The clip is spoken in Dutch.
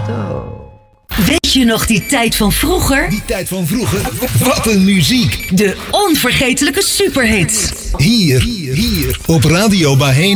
Weet je nog die tijd van vroeger? Die tijd van vroeger? Wat een muziek! De onvergetelijke superhits. Hier op Radio Baheen